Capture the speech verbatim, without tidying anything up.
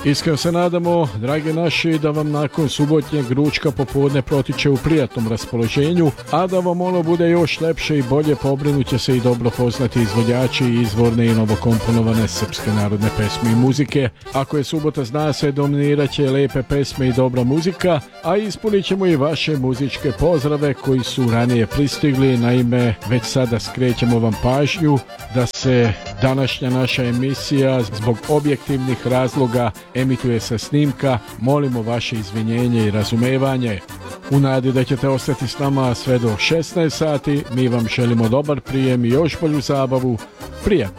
Iskreno se nadamo, drage naši, da vam nakon subotnjeg ručka popodne protiče u prijatnom raspoloženju, a da vam ono bude još lepše i bolje, pobrinuće se i dobro poznati izvođači i izvorne i novokomponovane srpske narodne pesme i muzike. Ako je subota, zna se, dominirat će lepe pesme i dobra muzika, a ispunit ćemo i vaše muzičke pozdrave koji su ranije pristigli. Naime, već sada skrećemo vam pažnju da se današnja naša emisija zbog objektivnih razloga emituje sa snimka. Molimo vaše izvinjenje i razumevanje. U nadi da ćete ostati s nama sve do šesnaest sati, mi vam želimo dobar prijem i još bolju zabavu. Prijatno!